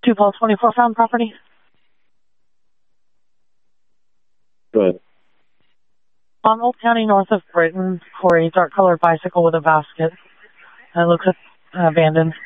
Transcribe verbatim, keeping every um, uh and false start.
two Paul twenty-four found property. Go ahead. On Old County, north of Britain, for a dark colored bicycle with a basket. It looks abandoned.